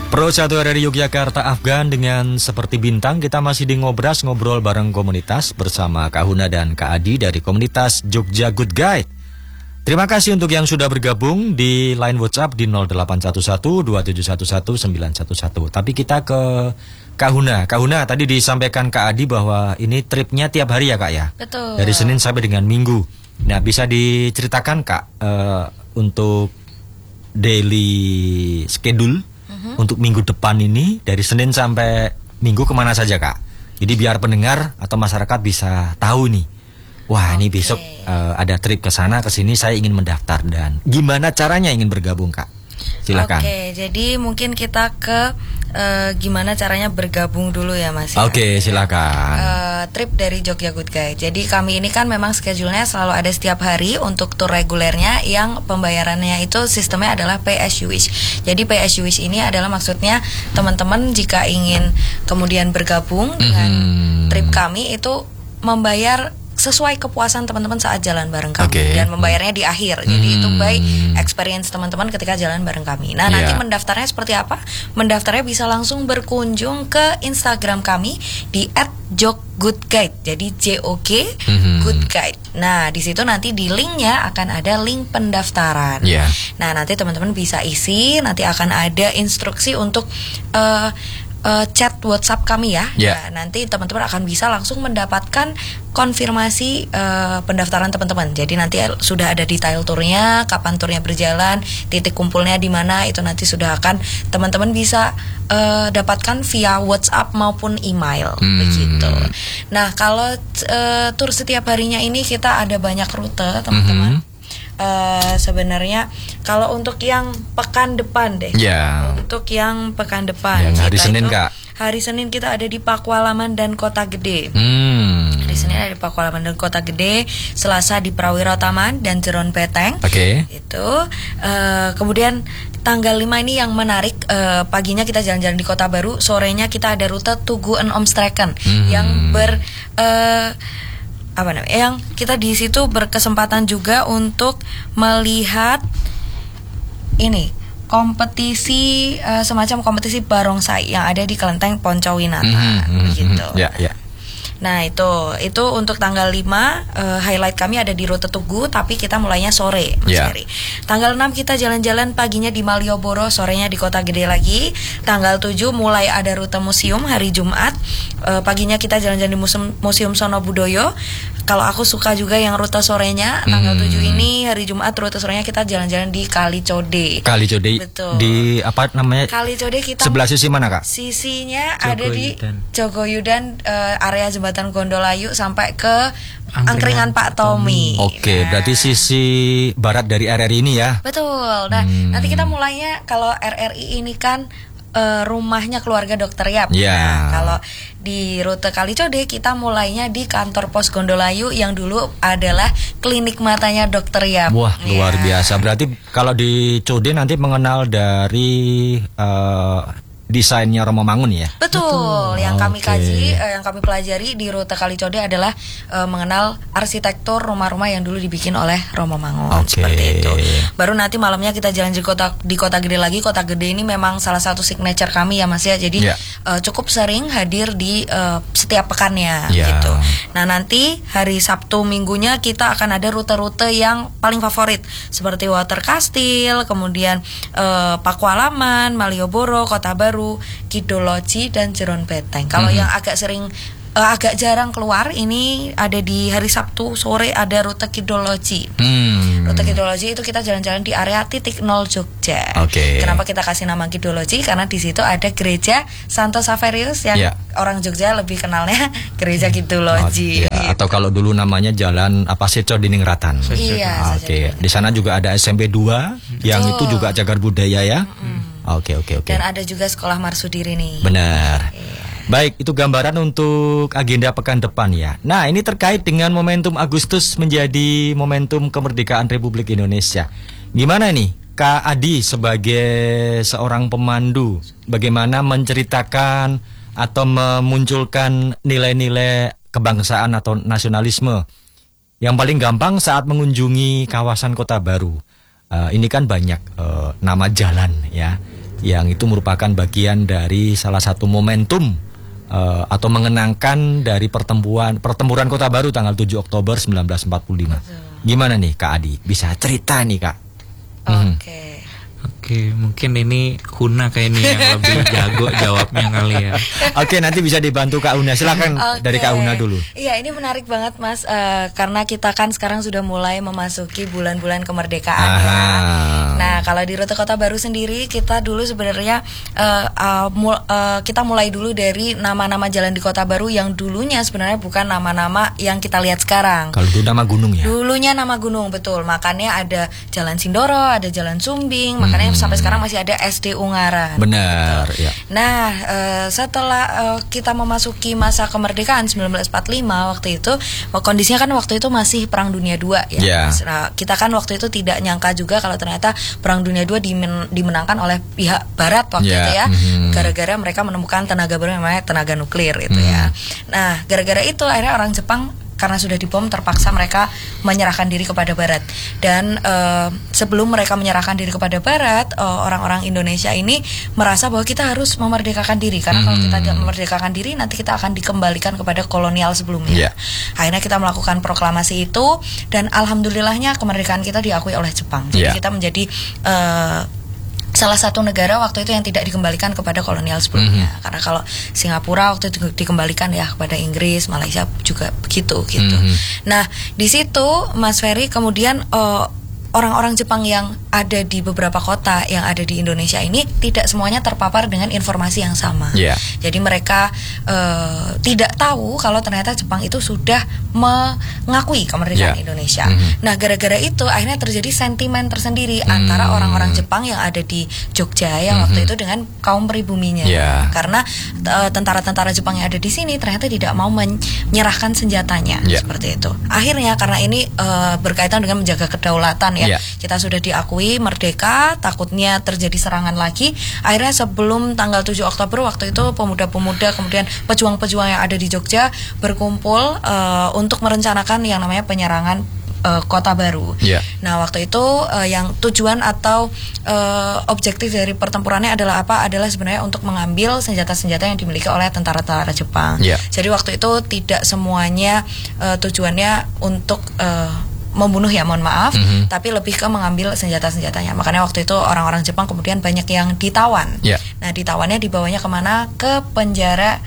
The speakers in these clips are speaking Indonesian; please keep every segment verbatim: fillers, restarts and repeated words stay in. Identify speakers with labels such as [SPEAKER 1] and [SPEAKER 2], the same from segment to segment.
[SPEAKER 1] Pro Satwa dari Yogyakarta, Afgan dengan Seperti Bintang. Kita masih di Ngobras, ngobrol bareng komunitas bersama Kak Huna dan Kak Adi dari komunitas Jogja Good Guide. Terima kasih untuk yang sudah bergabung di line WhatsApp di nol delapan satu satu dua tujuh satu satu sembilan satu satu. Tapi kita ke Kak Huna. Kak Huna, tadi disampaikan Kak Adi bahwa ini tripnya tiap hari ya Kak ya?
[SPEAKER 2] Betul.
[SPEAKER 1] Dari Senin sampai dengan Minggu. Nah, bisa diceritakan Kak uh, untuk daily schedule uh-huh. untuk minggu depan ini dari Senin sampai Minggu kemana saja Kak? Jadi biar pendengar atau masyarakat bisa tahu nih. Wah, okay. ini besok uh, ada trip ke sana ke sini, saya ingin mendaftar dan gimana caranya ingin bergabung Kak? Silakan.
[SPEAKER 2] Oke, okay, jadi mungkin kita ke uh, gimana caranya bergabung dulu ya Mas.
[SPEAKER 1] Oke, okay, silakan.
[SPEAKER 2] Uh, trip dari Jogja Good Guide. Jadi kami ini kan memang schedule-nya selalu ada setiap hari untuk tur regulernya yang pembayarannya itu sistemnya adalah pay as you wish. Jadi pay as you wish ini adalah maksudnya teman-teman jika ingin kemudian bergabung mm-hmm. dengan trip kami itu membayar sesuai kepuasan teman-teman saat jalan bareng kami okay. dan membayarnya di akhir. Jadi hmm. itu by experience teman-teman ketika jalan bareng kami. Nah, yeah. nanti mendaftarnya seperti apa? Mendaftarnya bisa langsung berkunjung ke Instagram kami di et joggoodguide. Jadi J O G mm-hmm. Good Guide. Nah, di situ nanti di linknya akan ada link pendaftaran. Yeah. Nah, nanti teman-teman bisa isi, nanti akan ada instruksi untuk uh, Uh, chat WhatsApp kami ya.
[SPEAKER 1] Yeah.
[SPEAKER 2] Nah, nanti teman-teman akan bisa langsung mendapatkan konfirmasi uh, pendaftaran teman-teman. Jadi nanti sudah ada detail turnya, kapan turnya berjalan, titik kumpulnya di mana, itu nanti sudah akan teman-teman bisa uh, dapatkan via WhatsApp maupun email hmm. begitu. Nah, kalau uh, tur setiap harinya ini kita ada banyak rute teman-teman. Mm-hmm. Uh, sebenarnya kalau untuk yang pekan depan deh,
[SPEAKER 1] yeah.
[SPEAKER 2] untuk yang pekan depan,
[SPEAKER 1] yang hari Senin
[SPEAKER 2] itu,
[SPEAKER 1] Kak.
[SPEAKER 2] Hari Senin kita ada di Pakualaman dan Kota Gede.
[SPEAKER 1] Hmm.
[SPEAKER 2] Hari Senin ada di Pakualaman dan Kota Gede, Selasa di Prawira Taman dan Jeron Peteng.
[SPEAKER 1] Oke. Okay.
[SPEAKER 2] Itu uh, kemudian tanggal lima ini yang menarik, uh, paginya kita jalan-jalan di Kota Baru, sorenya kita ada rute Tugu en Omstreken hmm. yang ber uh, apa namanya, yang kita di situ berkesempatan juga untuk melihat ini kompetisi uh, semacam kompetisi barongsai yang ada di Kelenteng Poncowinata mm-hmm, begitu.
[SPEAKER 1] Ya, ya.
[SPEAKER 2] Nah, itu itu untuk tanggal lima uh, highlight kami ada di rute Tugu tapi kita mulainya sore Mas
[SPEAKER 1] yeah.
[SPEAKER 2] Heri. Tanggal enam kita jalan-jalan paginya di Malioboro, sorenya di Kota Gede lagi. Tanggal tujuh mulai ada rute museum hari Jumat. Uh, paginya kita jalan-jalan di Museum, Museum Sono Budoyo. Kalau aku suka juga yang rute sorenya tanggal hmm. tujuh ini hari Jumat rute sorenya kita jalan-jalan di Kali Code.
[SPEAKER 1] Kali Code. Betul. Di apa namanya?
[SPEAKER 2] Kali Code kita
[SPEAKER 1] sebelah sisi mana Kak?
[SPEAKER 2] Sisinya
[SPEAKER 1] Jogo
[SPEAKER 2] ada di
[SPEAKER 1] Yudan.
[SPEAKER 2] Jogoyudan, uh, area jembatan Gondolayu sampai ke Angkringan Pak Tommy.
[SPEAKER 1] Oke, okay, nah. berarti sisi barat dari R R I ini ya?
[SPEAKER 2] Betul. Nah, hmm. nanti kita mulainya kalau R R I ini kan uh, rumahnya keluarga Dokter Yap.
[SPEAKER 1] Yeah.
[SPEAKER 2] Nah, kalau di rute Kali Code kita mulainya di kantor pos Gondolayu yang dulu adalah klinik matanya Dokter Yap.
[SPEAKER 1] Wah, luar yeah. biasa. Berarti kalau di Code nanti mengenal dari uh, desainnya Romo Mangun ya?
[SPEAKER 2] Betul. Betul. Yang
[SPEAKER 1] okay.
[SPEAKER 2] kami kaji, eh, yang kami pelajari di rute Kali Code adalah eh, mengenal arsitektur rumah-rumah yang dulu dibikin oleh Romo Mangun okay. seperti itu. Baru nanti malamnya kita jalan di kota di Kota Gede lagi. Kota Gede ini memang salah satu signature kami ya Mas ya. Jadi yeah. eh, cukup sering hadir di eh, setiap pekannya yeah. gitu. Nah, nanti hari Sabtu Minggunya kita akan ada rute-rute yang paling favorit seperti Water Castle, kemudian eh, Pakualaman, Malioboro, Kota Baru, Kidoloji dan Jeron Peteng. Kalau mm-hmm. yang agak sering uh, agak jarang keluar ini ada di hari Sabtu sore ada rute Kidoloji. Hmm. Rute Kidoloji itu kita jalan-jalan di area titik nol Jogja.
[SPEAKER 1] Okay.
[SPEAKER 2] Kenapa kita kasih nama Kidoloji? Karena di situ ada gereja Santo Saverius yang yeah. orang Jogja lebih kenalnya gereja Kidoloji.
[SPEAKER 1] Oh, ya. Atau kalau dulu namanya jalan apa Seco Diningratan.
[SPEAKER 2] Iya.
[SPEAKER 1] Oke. Okay. Di sana juga ada S M P dua yang oh. itu juga cagar budaya ya.
[SPEAKER 2] Mm-hmm.
[SPEAKER 1] Oke oke oke.
[SPEAKER 2] Dan ada juga sekolah Marsudiri nih.
[SPEAKER 1] Benar.
[SPEAKER 2] Iya.
[SPEAKER 1] Baik, itu gambaran untuk agenda pekan depan ya. Nah, ini terkait dengan momentum Agustus menjadi momentum kemerdekaan Republik Indonesia. Gimana nih, Kak Adi sebagai seorang pemandu, bagaimana menceritakan atau memunculkan nilai-nilai kebangsaan atau nasionalisme? Yang paling gampang saat mengunjungi kawasan Kota Baru. Uh, ini kan banyak uh, nama jalan ya. yang itu merupakan bagian dari salah satu momentum uh, atau mengenangkan dari pertempuran pertempuran Kota Baru tanggal tujuh Oktober seribu sembilan ratus empat puluh lima. Gimana nih Kak Adi? Bisa cerita nih Kak?
[SPEAKER 2] Oke.
[SPEAKER 1] Hmm.
[SPEAKER 3] Oke, mungkin ini Huna kayak ini yang lebih jago jawabnya kali ya.
[SPEAKER 1] Oke, nanti bisa dibantu Kak Una. Silakan
[SPEAKER 2] Oke.
[SPEAKER 1] dari Kak Una dulu.
[SPEAKER 2] Iya, ini menarik banget Mas, uh, karena kita kan sekarang sudah mulai memasuki bulan-bulan kemerdekaan ya. Nah, kalau di Rute Kota Baru sendiri kita dulu sebenarnya uh, uh, mul uh, kita mulai dulu dari nama-nama jalan di Kota Baru yang dulunya sebenarnya bukan nama-nama yang kita lihat sekarang.
[SPEAKER 1] Kalau dulu nama gunung ya?
[SPEAKER 2] Dulunya nama gunung, betul. Makanya ada Jalan Sindoro, ada Jalan Sumbing, makanya sampai sekarang masih ada S D Ungaran.
[SPEAKER 1] Benar, ya.
[SPEAKER 2] Nah, uh, setelah uh, kita memasuki masa kemerdekaan seribu sembilan ratus empat puluh lima waktu itu, kondisinya kan waktu itu masih Perang Dunia Dua ya.
[SPEAKER 1] Yeah.
[SPEAKER 2] Nah, kita kan waktu itu tidak nyangka juga kalau ternyata Perang Dunia Dua dimen dimenangkan oleh pihak Barat waktu
[SPEAKER 1] yeah.
[SPEAKER 2] itu ya.
[SPEAKER 1] Mm-hmm.
[SPEAKER 2] Gara-gara mereka menemukan tenaga baru namanya tenaga nuklir itu mm. ya. Nah, gara-gara itu akhirnya orang Jepang karena sudah dibom terpaksa mereka menyerahkan diri kepada Barat. Dan uh, sebelum mereka menyerahkan diri kepada Barat, uh, orang-orang Indonesia ini merasa bahwa kita harus memerdekakan diri, karena hmm. kalau kita tidak memerdekakan diri nanti kita akan dikembalikan kepada kolonial sebelumnya. Yeah. Akhirnya kita melakukan proklamasi itu, dan alhamdulillahnya kemerdekaan kita diakui oleh Jepang. Jadi yeah. kita menjadi uh, salah satu negara waktu itu yang tidak dikembalikan kepada kolonial sebelumnya. Mm-hmm. Karena kalau Singapura waktu itu dikembalikan ya kepada Inggris, Malaysia juga begitu gitu. Mm-hmm. Nah, di situ Mas Ferry kemudian uh, orang-orang Jepang yang ada di beberapa kota yang ada di Indonesia ini tidak semuanya terpapar dengan informasi yang sama. Yeah. Jadi mereka uh, tidak tahu kalau ternyata Jepang itu sudah mengakui kemerdekaan yeah. Indonesia. Mm-hmm. Nah, gara-gara itu akhirnya terjadi sentimen tersendiri mm-hmm. antara orang-orang Jepang yang ada di Jogja yang mm-hmm. waktu itu dengan kaum pribuminya. Yeah. Karena uh, tentara-tentara Jepang yang ada di sini ternyata tidak mau menyerahkan senjatanya yeah. seperti itu. Akhirnya karena ini uh, berkaitan dengan menjaga kedaulatan ya. Yeah. Kita sudah diakui merdeka, takutnya terjadi serangan lagi. Akhirnya sebelum tanggal tujuh Oktober waktu itu pemuda-pemuda kemudian pejuang-pejuang yang ada di Jogja berkumpul uh, untuk merencanakan yang namanya penyerangan uh, Kota Baru. Yeah. Nah, waktu itu uh, yang tujuan atau uh, objektif dari pertempurannya adalah apa? Adalah sebenarnya untuk mengambil senjata-senjata yang dimiliki oleh tentara-tentara Jepang. Yeah. Jadi waktu itu tidak semuanya uh, tujuannya untuk uh, membunuh ya, mohon maaf, mm-hmm. tapi lebih ke mengambil senjata-senjatanya. Makanya waktu itu orang-orang Jepang kemudian banyak yang ditawan. Yeah. Nah, ditawannya dibawanya kemana? Ke penjara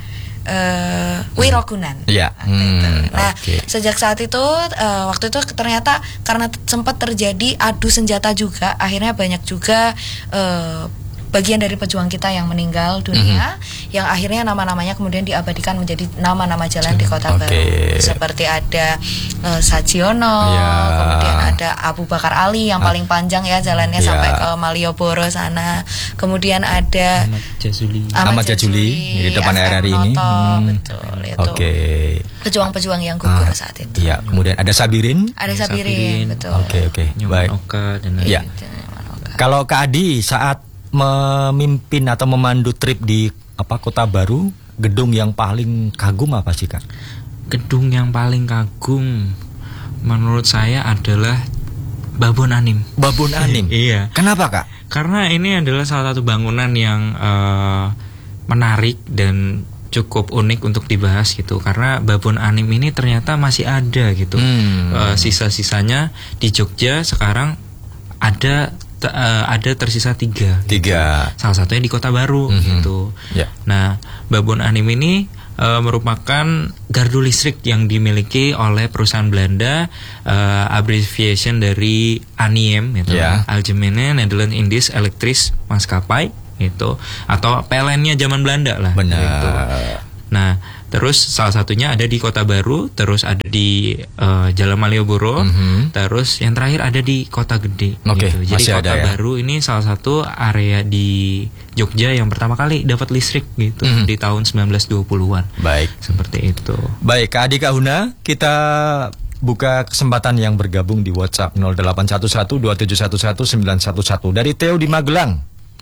[SPEAKER 2] uh, Wirokunan. Yeah. Hmm, nah, okay. sejak saat itu uh, waktu itu ternyata karena sempat terjadi adu senjata juga, akhirnya banyak juga uh, bagian dari pejuang kita yang meninggal dunia, mm-hmm. yang akhirnya nama-namanya kemudian diabadikan menjadi nama-nama jalan di Kota okay. Baru. Seperti ada uh, Sajiono, yeah. kemudian ada Abu Bakar Ali yang paling panjang ya jalannya yeah. sampai ke Malioboro sana. Kemudian ada
[SPEAKER 3] Ahmad Jazuli,
[SPEAKER 1] Ahmad Jazuli di depan R R I ini.
[SPEAKER 2] Hmm. Betul itu. Oke.
[SPEAKER 1] Okay.
[SPEAKER 2] Pejuang-pejuang yang gugur ah, saat itu.
[SPEAKER 1] Iya, kemudian ada Sabirin.
[SPEAKER 2] Ada Sabirin, Sabirin. Betul.
[SPEAKER 1] Oke, okay, oke. Okay. Baik.
[SPEAKER 3] Oka dan
[SPEAKER 1] ya. Kalau Kak Adi saat memimpin atau memandu trip di apa Kota Baru, gedung yang paling kagum apa sih Kak?
[SPEAKER 3] Gedung yang paling kagum menurut saya adalah Babon Anim.
[SPEAKER 1] Babon Anim.
[SPEAKER 3] Iya.
[SPEAKER 1] Kenapa Kak?
[SPEAKER 3] Karena ini adalah salah satu bangunan yang uh, menarik dan cukup unik untuk dibahas gitu. Karena Babon Anim ini ternyata masih ada gitu. Hmm. Uh, sisa-sisanya di Jogja sekarang ada Uh, ada tersisa tiga,
[SPEAKER 1] tiga.
[SPEAKER 3] Gitu. Salah satunya di Kota Baru mm-hmm. gitu. Yeah. Nah, Babon Anim ini uh, merupakan gardu listrik yang dimiliki oleh perusahaan Belanda, uh, abbreviation dari A N I E M, gitu, yeah. Algemene Nederland Indisch Elektrische Maatschappij, gitu, atau P L N-nya zaman Belanda lah.
[SPEAKER 1] Benar.
[SPEAKER 3] Gitu. Nah, terus salah satunya ada di Kota Baru, terus ada di uh, Jalan Malioboro, mm-hmm. terus yang terakhir ada di Kota Gede.
[SPEAKER 1] Okay,
[SPEAKER 3] gitu. Jadi Kota
[SPEAKER 1] ada, ya?
[SPEAKER 3] Baru ini salah satu area di Jogja yang pertama kali dapat listrik gitu mm-hmm. di tahun sembilan belas dua puluhan.
[SPEAKER 1] Baik,
[SPEAKER 3] seperti itu.
[SPEAKER 1] Baik, Kak Adi, Kak Huna, kita buka kesempatan yang bergabung di WhatsApp nol delapan satu satu dua tujuh satu satu sembilan satu satu dari Theo di Magelang.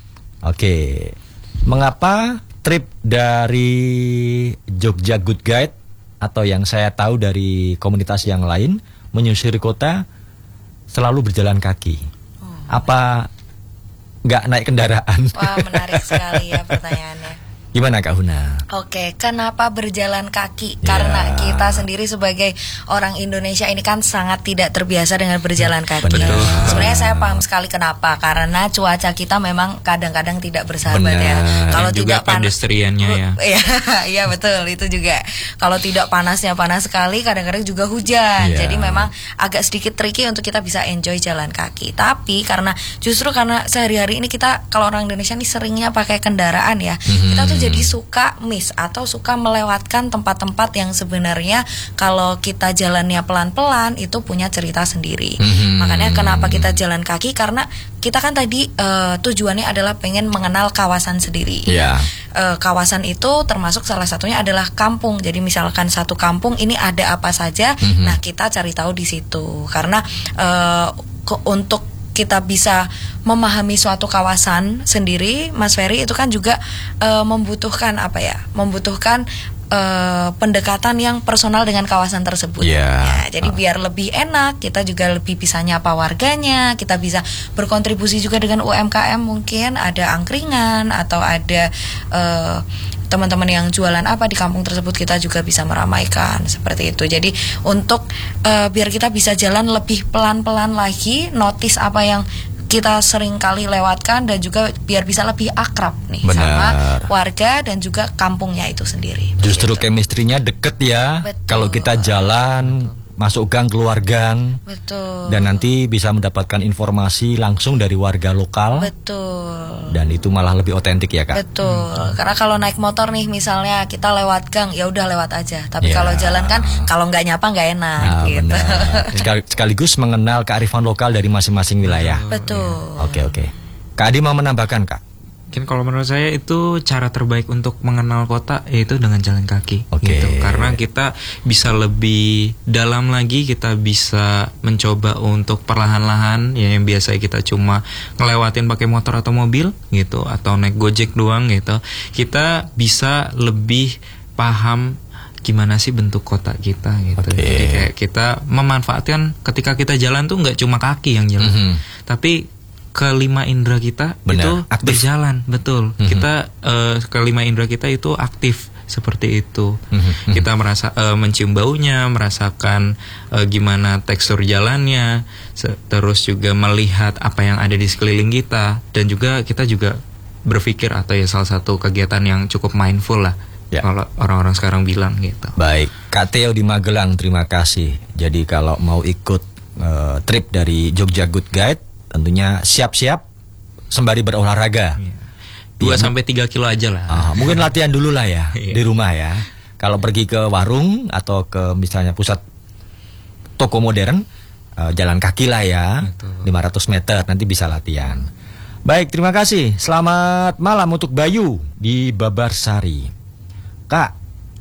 [SPEAKER 1] Oke, mengapa trip dari Jogja Good Guide atau yang saya tahu dari komunitas yang lain menyusuri kota selalu berjalan kaki? Oh. Apa nggak naik kendaraan?
[SPEAKER 2] Wah, menarik sekali ya pertanyaannya.
[SPEAKER 1] Gimana Kak Huna?
[SPEAKER 2] Oke, kenapa berjalan kaki?
[SPEAKER 1] Ya.
[SPEAKER 2] Karena kita sendiri sebagai orang Indonesia ini kan sangat tidak terbiasa dengan berjalan kaki.
[SPEAKER 1] Benar.
[SPEAKER 2] Sebenarnya saya paham sekali kenapa. Karena cuaca kita memang kadang-kadang tidak bersahabat ya.
[SPEAKER 1] Benar.
[SPEAKER 2] Kalau
[SPEAKER 3] juga
[SPEAKER 2] tidak panas,
[SPEAKER 3] pedestriannya ya.
[SPEAKER 2] Iya, iya betul itu juga. Kalau tidak panasnya panas sekali, kadang-kadang juga hujan.
[SPEAKER 1] Ya.
[SPEAKER 2] Jadi memang agak sedikit tricky untuk kita bisa enjoy jalan kaki. Tapi karena justru karena sehari-hari ini kita kalau orang Indonesia ini seringnya pakai kendaraan ya,
[SPEAKER 1] Mm-hmm.
[SPEAKER 2] kita tuh jadi suka miss atau suka melewatkan tempat-tempat yang sebenarnya kalau kita jalannya pelan-pelan itu punya cerita sendiri.
[SPEAKER 1] Mm-hmm.
[SPEAKER 2] Makanya kenapa kita jalan kaki, karena kita kan tadi uh, tujuannya adalah pengen mengenal kawasan sendiri.
[SPEAKER 1] Ya.
[SPEAKER 2] Uh, kawasan itu termasuk salah satunya adalah kampung. Jadi misalkan satu kampung ini ada apa saja,
[SPEAKER 1] Mm-hmm.
[SPEAKER 2] nah kita cari tahu di situ. Karena uh, ke- untuk kita bisa memahami suatu kawasan sendiri, Mas Ferry, itu kan juga uh, membutuhkan apa ya? Membutuhkan uh, pendekatan yang personal dengan kawasan tersebut.
[SPEAKER 1] Yeah.
[SPEAKER 2] Ya, jadi
[SPEAKER 1] uh.
[SPEAKER 2] biar lebih enak, kita juga lebih bisa nyapa warganya, kita bisa berkontribusi juga dengan U M K M, mungkin ada angkringan atau ada uh, teman-teman yang jualan apa di kampung tersebut, kita juga bisa meramaikan seperti itu. Jadi untuk uh, biar kita bisa jalan lebih pelan-pelan lagi, notice apa yang kita sering kali lewatkan, dan juga biar bisa lebih akrab nih
[SPEAKER 1] Benar.
[SPEAKER 2] sama warga dan juga kampungnya itu sendiri.
[SPEAKER 1] Justru
[SPEAKER 2] Begitu.
[SPEAKER 1] chemistry-nya deket ya.
[SPEAKER 2] Betul.
[SPEAKER 1] Kalau kita jalan, masuk gang keluar gang,
[SPEAKER 2] Betul.
[SPEAKER 1] dan nanti bisa mendapatkan informasi langsung dari warga lokal.
[SPEAKER 2] Betul.
[SPEAKER 1] Dan itu malah lebih otentik ya Kak.
[SPEAKER 2] Betul. Karena kalau naik motor nih misalnya kita lewat gang, ya udah lewat aja. Tapi
[SPEAKER 1] Ya.
[SPEAKER 2] kalau jalan kan kalau nggak nyapa nggak enak
[SPEAKER 1] Nah,
[SPEAKER 2] gitu.
[SPEAKER 1] benar. Sekal- Sekaligus mengenal kearifan lokal dari masing-masing wilayah.
[SPEAKER 2] Betul.
[SPEAKER 1] Oke oke. Kak Adi mau menambahkan Kak?
[SPEAKER 3] Mungkin kalau menurut saya itu cara terbaik untuk mengenal kota yaitu dengan jalan kaki.
[SPEAKER 1] Oke.
[SPEAKER 3] Gitu. Karena kita bisa lebih dalam lagi, kita bisa mencoba untuk perlahan-lahan ya, yang biasa kita cuma ngelewatin pakai motor atau mobil gitu, atau naik Gojek doang gitu. Kita bisa lebih paham gimana sih bentuk kota kita gitu.
[SPEAKER 1] Oke.
[SPEAKER 3] Jadi kayak kita memanfaatkan ketika kita jalan tuh nggak cuma kaki yang jalan,
[SPEAKER 1] Mhm.
[SPEAKER 3] tapi kelima indera kita
[SPEAKER 1] Benar,
[SPEAKER 3] itu
[SPEAKER 1] aktif.
[SPEAKER 3] berjalan, betul.
[SPEAKER 1] Mhm.
[SPEAKER 3] Kita uh, kelima indera kita itu aktif seperti itu.
[SPEAKER 1] Mhm.
[SPEAKER 3] Kita merasa uh, mencium baunya, merasakan uh, gimana tekstur jalannya, se- terus juga melihat apa yang ada di sekeliling kita, dan juga kita juga berpikir, atau ya salah satu kegiatan yang cukup mindful lah.
[SPEAKER 1] Ya.
[SPEAKER 3] Kalau orang-orang sekarang bilang gitu.
[SPEAKER 1] Baik, Kak Theo di Magelang, terima kasih. Jadi kalau mau ikut eh, trip dari Jogja Good Guide, tentunya siap-siap sembari berolahraga.
[SPEAKER 3] Dua
[SPEAKER 1] Iya,
[SPEAKER 3] sampai tiga kilo aja lah.
[SPEAKER 1] Ah, mungkin latihan dulu lah ya
[SPEAKER 3] Iya.
[SPEAKER 1] di rumah ya. Kalau pergi ke warung atau ke misalnya pusat toko modern, eh, jalan kaki lah ya,
[SPEAKER 3] Betul.
[SPEAKER 1] lima ratus meter nanti bisa latihan. Baik, terima kasih. Selamat malam untuk Bayu di Babarsari. Kak,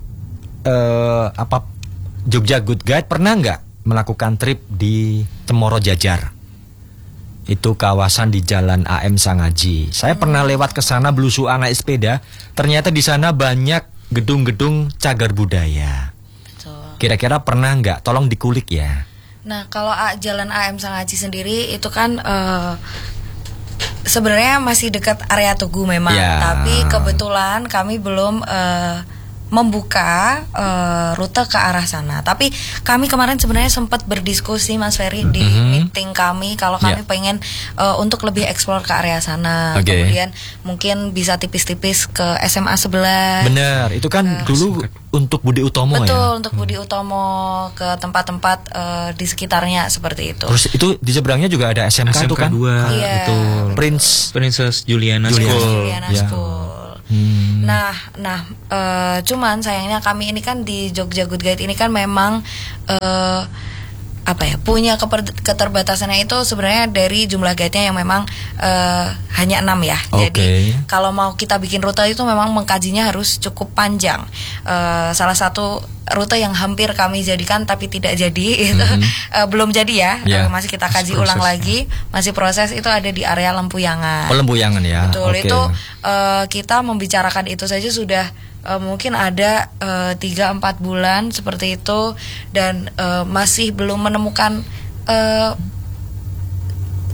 [SPEAKER 1] eh, apa Jogja Good Guide pernah nggak melakukan trip di Cemoro Jajar? Itu kawasan di Jalan A M Sangaji. Saya pernah lewat ke sana belusuan naik sepeda. Ternyata di sana banyak gedung-gedung cagar budaya.
[SPEAKER 2] Betul.
[SPEAKER 1] Kira-kira pernah nggak? Tolong dikulik ya.
[SPEAKER 2] Nah, kalau A- Jalan A M Sangaji sendiri itu kan eh, sebenarnya masih dekat area Tugu memang,
[SPEAKER 1] Ya.
[SPEAKER 2] tapi kebetulan kami belum eh, membuka eh, rute ke arah sana. Tapi kami kemarin sebenarnya sempat berdiskusi Mas Ferry di
[SPEAKER 1] Mhm.
[SPEAKER 2] meeting kami kalau kami
[SPEAKER 1] Ya.
[SPEAKER 2] pengen eh, untuk lebih eksplor ke area sana.
[SPEAKER 1] Oke.
[SPEAKER 2] Kemudian mungkin bisa tipis-tipis ke S M A sebelah.
[SPEAKER 1] Bener, itu kan dulu untuk Budi Utomo
[SPEAKER 2] Betul,
[SPEAKER 1] ya.
[SPEAKER 2] untuk Budi Utomo, ke tempat-tempat eh, di sekitarnya seperti itu.
[SPEAKER 1] Terus itu di seberangnya juga ada S M K
[SPEAKER 3] S M K
[SPEAKER 1] tuh kan?
[SPEAKER 3] dua,
[SPEAKER 2] Iya.
[SPEAKER 3] betul.
[SPEAKER 1] Prince.
[SPEAKER 3] Princess Juliana
[SPEAKER 1] Juliana.
[SPEAKER 3] School.
[SPEAKER 2] Juliana
[SPEAKER 1] Ya.
[SPEAKER 2] School.
[SPEAKER 1] Hmm.
[SPEAKER 2] Nah, nah, eh, cuman sayangnya kami ini kan di Jogja Good Guide ini kan memang eh, apa ya, punya keper- keterbatasannya itu sebenarnya dari jumlah guide-nya yang memang eh, hanya enam ya.
[SPEAKER 1] Oke.
[SPEAKER 2] Jadi kalau mau kita bikin rute itu memang mengkajinya harus cukup panjang. Eh, salah satu rute yang hampir kami jadikan tapi tidak jadi itu eh, belum jadi ya.
[SPEAKER 1] Ya.
[SPEAKER 2] Eh, masih kita kaji
[SPEAKER 3] Masih
[SPEAKER 2] ulang
[SPEAKER 3] proses.
[SPEAKER 2] lagi, masih proses, itu ada di area Lempuyangan.
[SPEAKER 1] Oh, Lempuyangan ya.
[SPEAKER 2] Betul,
[SPEAKER 1] Oke.
[SPEAKER 2] itu eh, kita membicarakan itu saja sudah eh, mungkin ada tiga empat bulan seperti itu, dan eh, masih belum menemukan eh,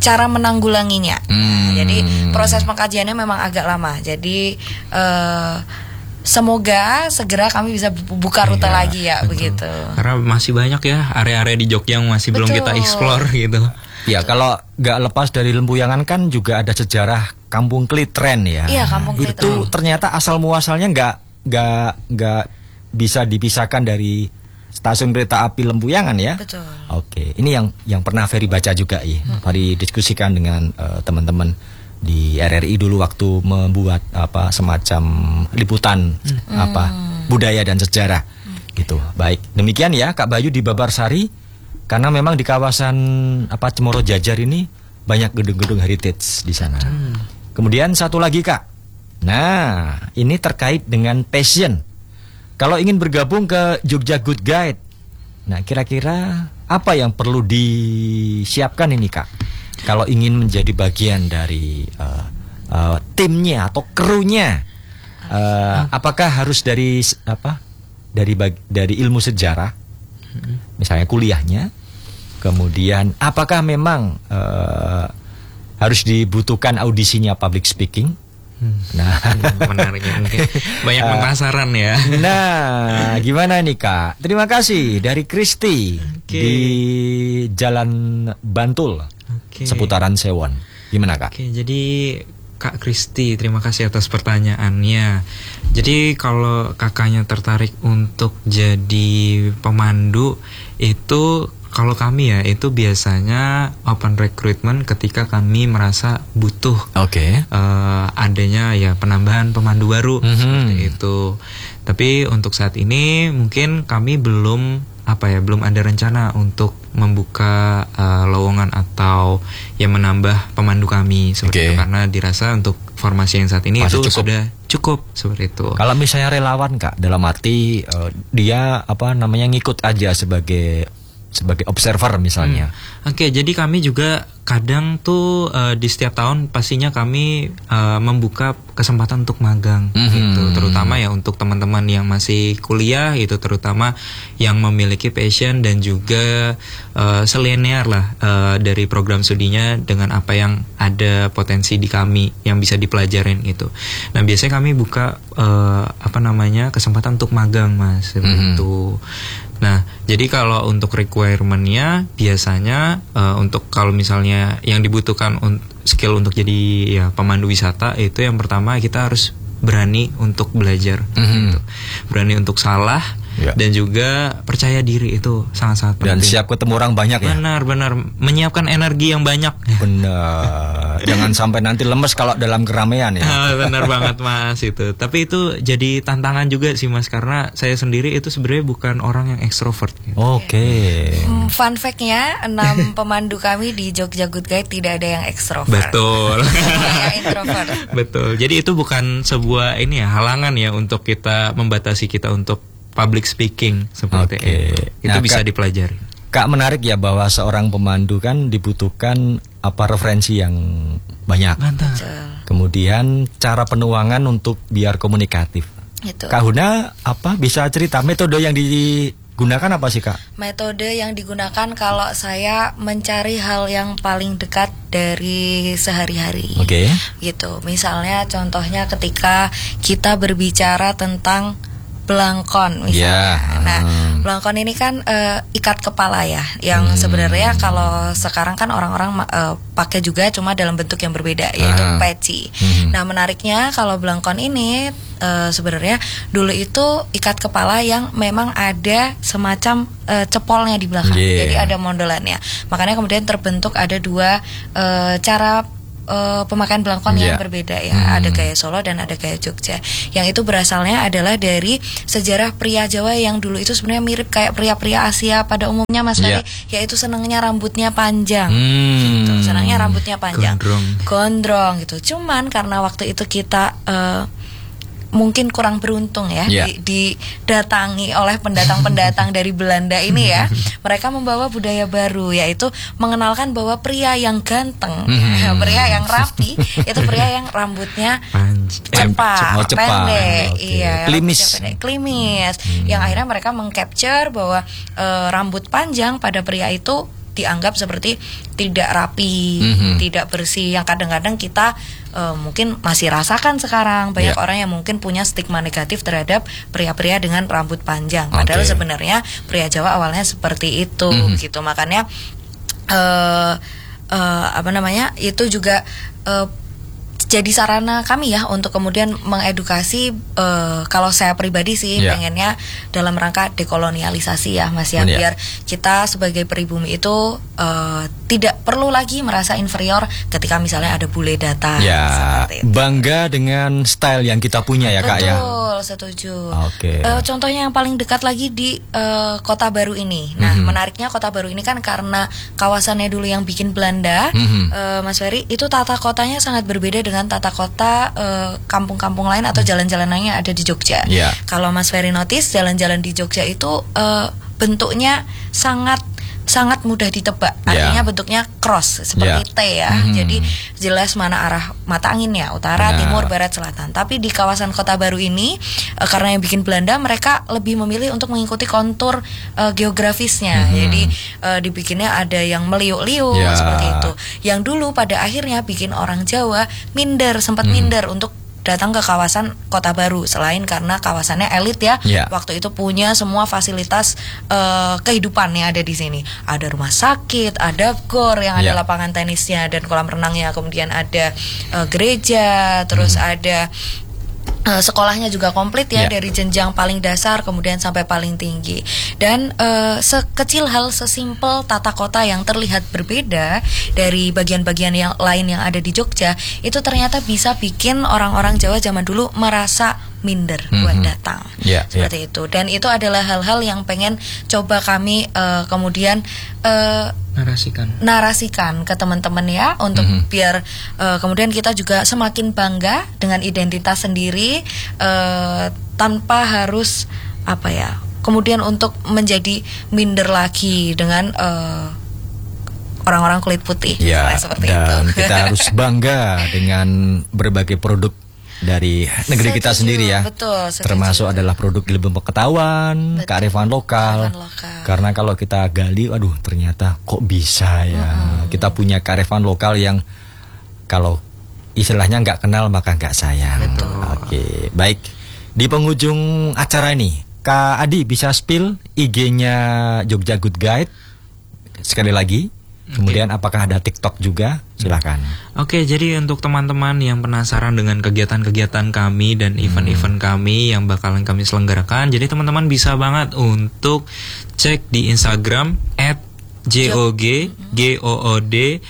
[SPEAKER 2] cara menanggulanginya.
[SPEAKER 1] Hmm.
[SPEAKER 2] Jadi proses pengkajiannya memang agak lama. Jadi uh, semoga segera kami bisa buka rute
[SPEAKER 3] iya,
[SPEAKER 2] lagi ya, betul. Begitu.
[SPEAKER 3] Karena masih banyak ya area-area di Jogja yang masih betul. belum kita explore gitu.
[SPEAKER 1] Ya, kalau nggak lepas dari Lempuyangan kan juga ada sejarah Kampung Klitren ya.
[SPEAKER 2] Iya, Kampung Klitren.
[SPEAKER 1] Itu ternyata asal muasalnya nggak nggak nggak bisa dipisahkan dari stasiun kereta api Lempuyangan ya.
[SPEAKER 2] Betul.
[SPEAKER 1] Oke, ini yang yang pernah Ferry baca juga ya. Hmm. Ferry diskusikan dengan uh, teman-teman di R R I dulu waktu membuat apa semacam liputan hmm. apa budaya dan sejarah hmm. gitu. Baik, demikian ya Kak Bayu di Babarsari. Karena memang di kawasan apa Cemoro Jajar ini banyak gedung-gedung heritage di sana. Hmm. Kemudian satu lagi Kak. Nah, ini terkait dengan passion. Kalau ingin bergabung ke Jogja Good Guide, nah kira-kira apa yang perlu disiapkan ini Kak? Kalau ingin menjadi bagian dari uh, uh, timnya atau krunya, uh, apakah harus dari apa? Dari bag- dari ilmu sejarah? Misalnya kuliahnya, kemudian apakah memang uh, harus dibutuhkan audisinya public speaking? Hmm. Nah,
[SPEAKER 3] menarik ya, mungkin banyak pemasaran ya.
[SPEAKER 1] Nah, gimana nih Kak? Terima kasih dari Kristi okay. di Jalan Bantul, okay. seputaran Sewon. Gimana Kak?
[SPEAKER 3] Oke, okay, jadi Kak Kristi, terima kasih atas pertanyaannya. Jadi kalau kakaknya tertarik untuk jadi pemandu, itu kalau kami ya itu biasanya open recruitment ketika kami merasa butuh
[SPEAKER 1] okay.
[SPEAKER 3] uh, adanya ya penambahan pemandu baru mm-hmm. seperti itu. Tapi untuk saat ini mungkin kami belum apa ya belum ada rencana untuk membuka uh, lowongan atau yang menambah pemandu kami seperti okay. itu karena dirasa untuk formasi yang saat ini masih itu cukup. Sudah cukup seperti itu.
[SPEAKER 1] Kalau misalnya relawan Kak, dalam arti uh, dia apa namanya ngikut aja sebagai sebagai observer misalnya.
[SPEAKER 3] Hmm. Oke, okay, jadi kami juga kadang tuh uh, di setiap tahun pastinya kami uh, membuka kesempatan untuk magang mm-hmm. gitu, terutama ya untuk teman-teman yang masih kuliah itu, terutama yang memiliki passion dan juga uh, selinear lah uh, dari program studinya dengan apa yang ada potensi di kami yang bisa dipelajarin gitu. Nah, biasanya kami buka uh, apa namanya kesempatan untuk magang Mas seperti mm-hmm. itu. Nah, jadi kalau untuk requirement-nya biasanya uh, untuk kalau misalnya yang dibutuhkan un- skill untuk jadi ya pemandu wisata itu yang pertama kita harus berani untuk belajar, mm-hmm. gitu. Berani untuk salah. Ya. Dan juga percaya diri itu sangat-sangat penting.
[SPEAKER 1] Dan siap ketemu orang banyak ya.
[SPEAKER 3] Benar-benar menyiapkan energi yang banyak.
[SPEAKER 1] Benar. Jangan sampai nanti lemes kalau dalam keramaian ya.
[SPEAKER 3] Benar banget Mas itu. Tapi itu jadi tantangan juga sih Mas, karena saya sendiri itu sebenarnya bukan orang yang ekstrovert. Gitu.
[SPEAKER 1] Oke. Okay.
[SPEAKER 2] Hmm, fun fact-nya enam pemandu kami di Jogja Good Guide tidak ada yang ekstrovert.
[SPEAKER 3] Betul.
[SPEAKER 2] Yang introvert.
[SPEAKER 3] Betul. Jadi itu bukan sebuah ini ya halangan ya untuk kita membatasi kita untuk public speaking seperti
[SPEAKER 1] okay.
[SPEAKER 3] itu. Itu nah, bisa Kak, dipelajari.
[SPEAKER 1] Kak, menarik ya bahwa seorang pemandu kan dibutuhkan apa referensi yang banyak.
[SPEAKER 3] Mantap.
[SPEAKER 1] Kemudian cara penuangan untuk biar komunikatif.
[SPEAKER 2] Itu.
[SPEAKER 1] Kak Huna apa bisa cerita metode yang digunakan apa sih Kak?
[SPEAKER 2] Metode yang digunakan kalau saya mencari hal yang paling dekat dari sehari-hari.
[SPEAKER 1] Oke. Okay.
[SPEAKER 2] Gitu. Misalnya contohnya ketika kita berbicara tentang belangkon misalnya. Yeah. Nah, belangkon ini kan uh, ikat kepala ya, yang hmm. sebenarnya kalau sekarang kan orang-orang uh, pakai juga cuma dalam bentuk yang berbeda, yaitu uh. peci. Hmm. Nah, menariknya kalau belangkon ini uh, sebenarnya dulu itu ikat kepala yang memang ada semacam uh, cepolnya di belakang. Yeah. Jadi ada mondolannya. Makanya kemudian terbentuk ada dua uh, cara Uh, pemakaian belangkon yeah. yang berbeda ya. Hmm. Ada gaya Solo dan ada gaya Jogja. Yang itu berasalnya adalah dari sejarah pria Jawa yang dulu itu sebenarnya mirip kayak pria-pria Asia pada umumnya Mas Ferry, yeah. yaitu senangnya rambutnya panjang. Hmm. Gitu. Senangnya rambutnya panjang.
[SPEAKER 3] Gondrong.
[SPEAKER 2] Gondrong gitu. Cuman karena waktu itu kita uh, mungkin kurang beruntung ya, yeah. di, didatangi oleh pendatang-pendatang dari Belanda ini ya. Mereka membawa budaya baru, yaitu mengenalkan bahwa pria yang ganteng, pria yang rapi, itu pria yang rambutnya cepat,
[SPEAKER 1] oh, cepat.
[SPEAKER 2] pendek,
[SPEAKER 1] okay.
[SPEAKER 2] iya,
[SPEAKER 1] klimis,
[SPEAKER 2] pendek, klimis. Hmm. Yang akhirnya mereka mengcapture bahwa uh, rambut panjang pada pria itu dianggap seperti tidak rapi, mm-hmm. tidak bersih, yang kadang-kadang kita uh, mungkin masih rasakan sekarang. Banyak yeah. orang yang mungkin punya stigma negatif terhadap pria-pria dengan rambut panjang. Padahal okay. sebenarnya pria Jawa awalnya seperti itu, mm-hmm. gitu. Makanya uh, uh, apa namanya itu juga uh, jadi sarana kami ya untuk kemudian mengedukasi. Uh, kalau saya pribadi sih yeah. pengennya dalam rangka dekolonialisasi ya Mas ya, yeah. biar kita sebagai pribumi itu uh, tidak perlu lagi merasa inferior ketika misalnya ada bule datang.
[SPEAKER 1] Ya, bangga dengan style yang kita punya ya Kak ya.
[SPEAKER 2] Betul, setuju.
[SPEAKER 1] Oke. Okay.
[SPEAKER 2] Uh, contohnya yang paling dekat lagi di uh, Kota Baru ini. Nah, mm-hmm. menariknya Kota Baru ini kan karena kawasannya dulu yang bikin Belanda, mm-hmm. uh, Mas Ferry, itu tata kotanya sangat berbeda dengan tata kota uh, kampung-kampung lain atau jalan-jalan lainnya ada di Jogja. Yeah. Kalau Mas Ferry notice, jalan-jalan di Jogja itu uh, bentuknya sangat sangat mudah ditebak. Artinya yeah. bentuknya cross seperti yeah. T ya. Mm-hmm. Jadi jelas mana arah mata anginnya, utara, yeah. timur, barat, selatan. Tapi di kawasan Kota Baru ini uh, karena yang bikin Belanda, mereka lebih memilih untuk mengikuti kontur uh, geografisnya. Mm-hmm. Jadi uh, dibikinnya ada yang meliuk-liuk yeah. seperti itu. Yang dulu pada akhirnya bikin orang Jawa minder, sempat mm-hmm. minder untuk datang ke kawasan Kota Baru, selain karena kawasannya elit ya, yeah. waktu itu punya semua fasilitas uh, kehidupan yang ada di sini. Ada rumah sakit, ada gor yang yeah. ada lapangan tenisnya dan kolam renangnya, kemudian ada uh, gereja, terus hmm. ada Uh, sekolahnya juga komplit ya, yeah. dari jenjang paling dasar kemudian sampai paling tinggi. Dan uh, sekecil hal sesimpel tata kota yang terlihat berbeda dari bagian-bagian yang lain yang ada di Jogja, itu ternyata bisa bikin orang-orang Jawa zaman dulu merasa minder mm-hmm. buat datang, yeah, seperti yeah. itu. Dan itu adalah hal-hal yang pengen coba kami uh, kemudian uh,
[SPEAKER 3] narasikan
[SPEAKER 2] narasikan ke teman-teman ya, untuk mm-hmm. biar uh, kemudian kita juga semakin bangga dengan identitas sendiri, uh, tanpa harus apa ya kemudian untuk menjadi minder lagi dengan uh, orang-orang kulit putih
[SPEAKER 1] ya,
[SPEAKER 2] seperti
[SPEAKER 1] dan
[SPEAKER 2] itu.
[SPEAKER 1] Kita harus bangga dengan berbagai produk dari negeri setuju, kita sendiri ya.
[SPEAKER 2] Betul, setuju.
[SPEAKER 1] Termasuk adalah produk ilmu pengetahuan, betul. kearifan lokal. lokal. Karena kalau kita gali, aduh ternyata kok bisa ya. Hmm. Kita punya kearifan lokal yang kalau istilahnya nggak kenal maka nggak sayang. Betul. Oke, baik. Di penghujung acara ini, Kak Adi bisa spill I G-nya Jogja Good Guide sekali lagi. Kemudian okay. apakah ada TikTok juga? Silakan.
[SPEAKER 3] Oke, okay, jadi untuk teman-teman yang penasaran dengan kegiatan-kegiatan kami dan event-event hmm. kami yang bakalan kami selenggarakan, jadi teman-teman bisa banget untuk cek di Instagram at jog good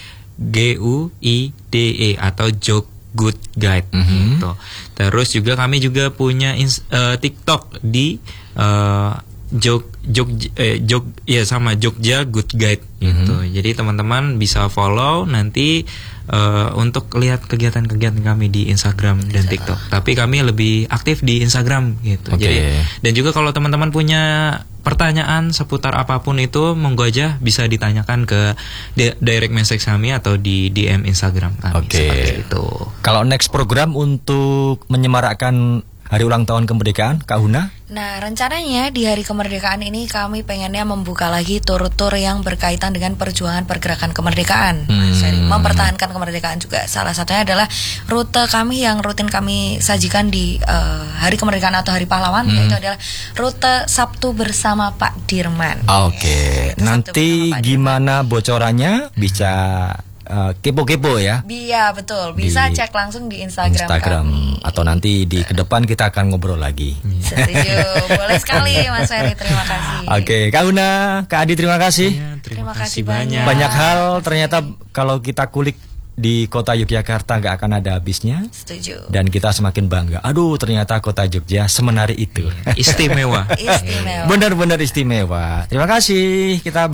[SPEAKER 3] guide atau Jog Good Guide mm-hmm. gitu. Terus juga kami juga punya uh, TikTok di uh, Jog Jog eh, Jog ya sama Jogja Good Guide gitu. Mm-hmm. Jadi teman-teman bisa follow nanti uh, untuk lihat kegiatan-kegiatan kami di Instagram dan TikTok. Tapi kami lebih aktif di Instagram gitu. Okay. Jadi dan juga kalau teman-teman punya pertanyaan seputar apapun itu, monggo aja bisa ditanyakan ke di- direct message kami atau di D M Instagram kami.
[SPEAKER 1] Oke. Okay.
[SPEAKER 3] Seperti itu.
[SPEAKER 1] Kalau next program untuk menyemarakkan Hari Ulang Tahun Kemerdekaan, Kak Huna?
[SPEAKER 2] Nah, rencananya di Hari Kemerdekaan ini kami pengennya membuka lagi tur-tur yang berkaitan dengan perjuangan pergerakan kemerdekaan. Hmm. Mempertahankan kemerdekaan juga. Salah satunya adalah rute kami yang rutin kami sajikan di uh, Hari Kemerdekaan atau Hari Pahlawan, hmm. yaitu adalah rute Sabtu bersama Pak Dirman.
[SPEAKER 1] Oke, okay. Ya, nanti gimana bocorannya bisa Uh, kepo-kepo ya.
[SPEAKER 2] Iya betul, bisa di cek langsung di Instagram,
[SPEAKER 1] Instagram kami. Atau nanti di ke depan kita akan ngobrol lagi.
[SPEAKER 2] Setuju, boleh sekali Mas Ferry, terima kasih.
[SPEAKER 1] Oke, okay. Kak Una, Kak Adi terima kasih.
[SPEAKER 3] Ya, terima, terima kasih banyak.
[SPEAKER 1] Banyak hal ternyata kalau kita kulik di kota Yogyakarta nggak akan ada habisnya.
[SPEAKER 2] Setuju.
[SPEAKER 1] Dan kita semakin bangga. Aduh, ternyata kota Jogja semenarik itu.
[SPEAKER 3] Istimewa.
[SPEAKER 2] Istimewa.
[SPEAKER 1] Benar-benar istimewa. Terima kasih. Kita